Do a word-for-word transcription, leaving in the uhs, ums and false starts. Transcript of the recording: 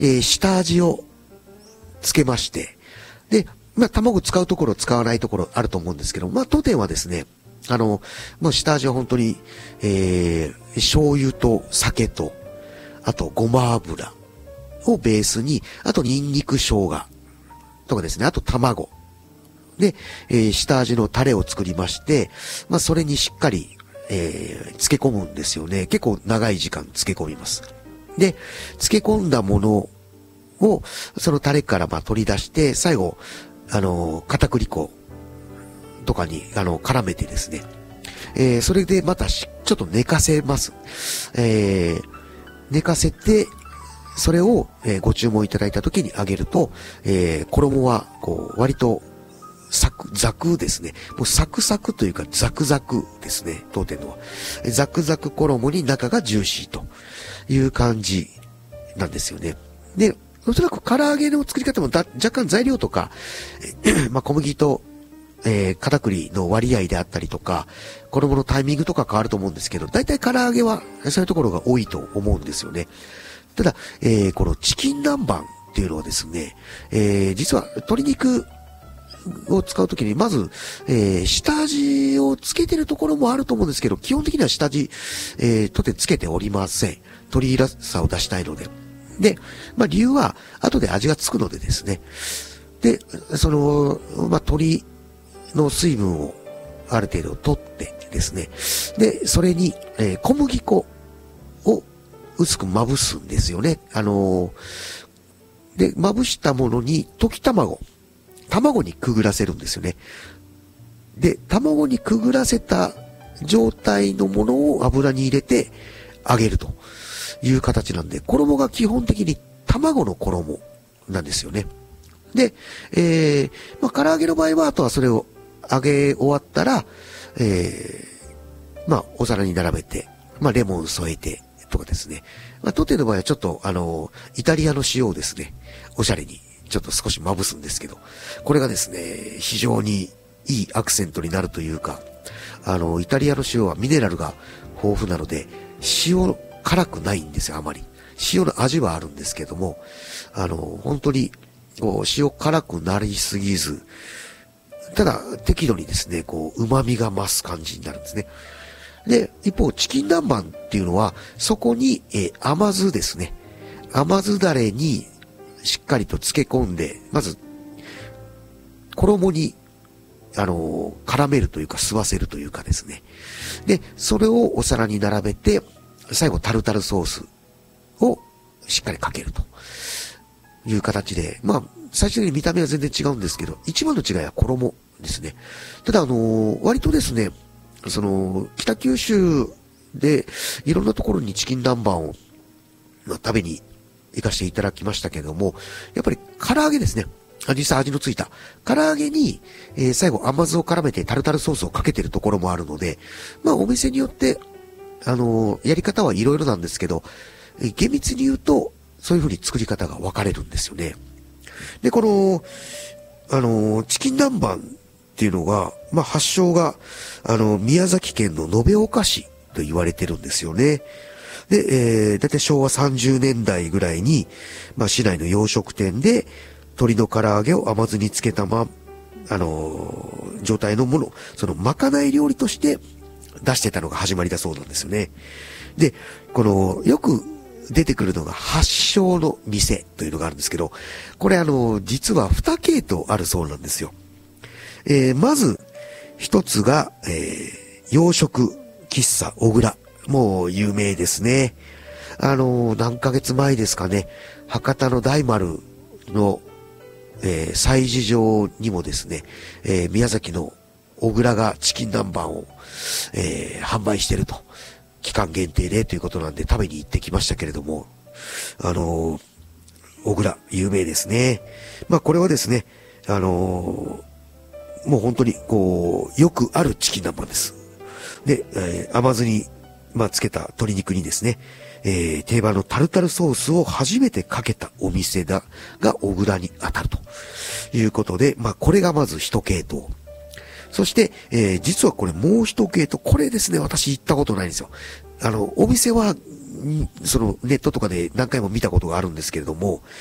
えー、下味をつけまして、で、まあ、卵使うところ使わないところあると思うんですけど、まあ、当店はですね、あの、もう下味は本当に、えー、醤油と酒と、あとごま油をベースに、あとニンニク生姜とかですね、あと卵。で、えー、下味のタレを作りまして、まあ、それにしっかり、えー、漬け込むんですよね。結構長い時間漬け込みます。で、漬け込んだものを、そのタレからまあ取り出して、最後、あの、片栗粉とかに、あの、絡めてですね、えー、それでまたし、ちょっと寝かせます。えー、寝かせて、それを、えー、ご注文いただいた時に揚げると、えー、衣は、こう、割と、サク、ザクですね。もうサクサクというかザクザクですね。当店のは。ザクザク衣に中がジューシーという感じなんですよね。で、おそらく唐揚げの作り方もだ若干材料とか、まあ、小麦と、えー、片栗の割合であったりとか、衣のタイミングとか変わると思うんですけど、大体唐揚げはそういうところが多いと思うんですよね。ただ、えー、このチキン南蛮っていうのはですね、えー、実は鶏肉を使うときに、まず、えー、下味をつけてるところもあると思うんですけど、基本的には下味、えー、とてつけておりません。鶏らしさを出したいので。で、まあ理由は、後で味がつくのでですね。で、その、まあ鶏の水分をある程度取ってですね。で、それに、えー、小麦粉を薄くまぶすんですよね。あのー、で、まぶしたものに溶き卵。卵にくぐらせるんですよね。で、卵にくぐらせた状態のものを油に入れて揚げるという形なんで、衣が基本的に卵の衣なんですよね。で、えー、まあ、唐揚げの場合は、あとはそれを揚げ終わったら、えー、まあ、お皿に並べて、まあ、レモン添えて、とかですね。まあ、当店の場合はちょっと、あの、イタリアの塩をですね、おしゃれに、ちょっと少しまぶすんですけど、これがですね、非常にいいアクセントになるというか、あの、イタリアの塩はミネラルが豊富なので、塩辛くないんですよ、あまり。塩の味はあるんですけども、あの、本当に、こう、塩辛くなりすぎず、ただ、適度にですね、こう、旨味が増す感じになるんですね。で、一方、チキン南蛮っていうのは、そこに、えー、甘酢ですね。甘酢だれに、しっかりと漬け込んで、まず、衣に、あのー、絡めるというか、吸わせるというかですね。で、それをお皿に並べて、最後タルタルソースをしっかりかけるという形で、まあ、最終的に見た目は全然違うんですけど、一番の違いは衣ですね。ただ、あのー、割とですね、その、北九州で、いろんなところにチキン南蛮を、まあ、食べに行かせていただきましたけども、やっぱり唐揚げですね。実際味のついた。唐揚げに、えー、最後甘酢を絡めてタルタルソースをかけてるところもあるので、まあお店によって、あのー、やり方はいろいろなんですけど、えー、厳密に言うと、そういう風に作り方が分かれるんですよね。で、この、あのー、チキン南蛮っていうのが、まあ発祥が、あのー、宮崎県の延岡市と言われてるんですよね。で、えー、だいたいしょうわさんじゅうねんだいぐらいに、まあ、市内の洋食店で、鶏の唐揚げを甘酢につけたま、あのー、状態のもの、そのまかない料理として出してたのが始まりだそうなんですよね。で、この、よく出てくるのが発祥の店というのがあるんですけど、これあのー、実はにけいとうあるそうなんですよ。えー、まず、一つが、えー、洋食喫茶小倉。もう有名ですね。あのー、何ヶ月前ですかね、博多の大丸の、えー、催事場にもですね、えー、宮崎の小倉がチキン南蛮を、えー、販売してると。期間限定でということなんで食べに行ってきましたけれども、あのー、小倉、有名ですね。まあこれはですね、あのー、もう本当にこう、よくあるチキン南蛮です。で、えー、甘酢にまあ、つけた鶏肉にですね、えー、定番のタルタルソースを初めてかけたお店だ、が小倉に当たるということで、まあ、これがまず一系統。そして、えー、実はこれもう一系統、これですね、私行ったことないんですよ。あの、お店は、 そのネットとかで何回も見たことがあるんですけれども、